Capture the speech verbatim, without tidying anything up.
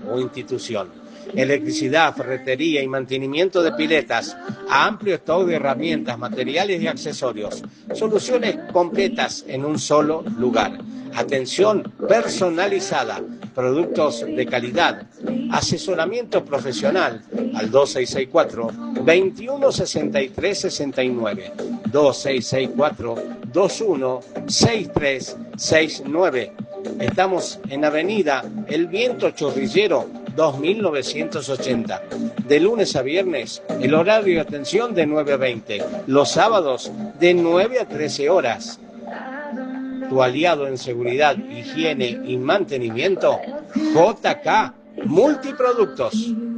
o institución. Electricidad, ferretería y mantenimiento de piletas, amplio stock de herramientas, materiales y accesorios. Soluciones completas en un solo lugar. Atención personalizada, productos de calidad, asesoramiento profesional al dos seis seis cuatro, veintiuno sesenta y tres sesenta y nueve, dos seis seis cuatro, veintiuno sesenta y tres sesenta y nueve. Estamos en Avenida El Viento Chorrillero dos mil novecientos ochenta. De lunes a viernes, el horario de atención de nueve a veinte. Los sábados de nueve a trece horas. Tu aliado en seguridad, higiene y mantenimiento, J K Multiproductos.